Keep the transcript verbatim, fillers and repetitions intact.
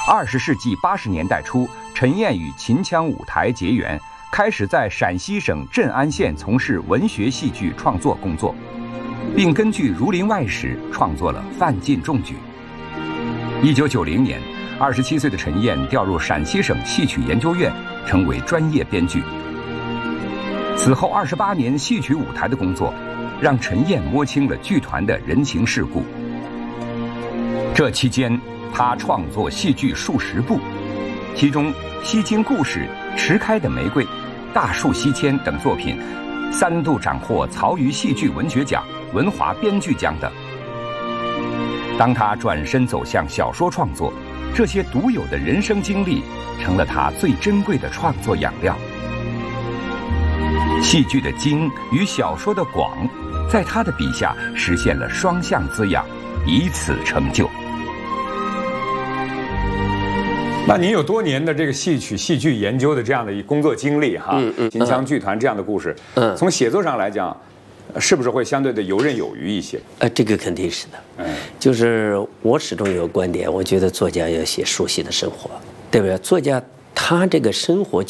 二十世纪八十年代初，陈燕与秦腔舞台结缘，开始在陕西省镇安县从事文学戏剧创作工作，并根据《儒林外史》创作了《范进中举》。一九九零年，二十七岁的陈燕调入陕西省戏曲研究院，成为专业编剧。此后二十八年戏曲舞台的工作，让陈燕摸清了剧团的人情世故。这期间，他创作戏剧数十部，其中《西京故事》《迟开的玫瑰》《大树西迁》等作品，三度斩获曹禺戏剧文学奖、文华编剧奖等。当他转身走向小说创作，这些独有的人生经历成了他最珍贵的创作养料。戏剧的精与小说的广，在他的笔下实现了双向滋养，以此成就。 那您有多年的这个戏曲戏剧研究的这样的一工作经历哈， 嗯嗯， 秦腔剧团这样的故事， 嗯， 从写作上来讲，是不是会相对的游刃有余一些？ 呃，这个肯定是的， 嗯， 就是我始终有个观点，我觉得作家要写熟悉的生活，对不对？作家他这个生活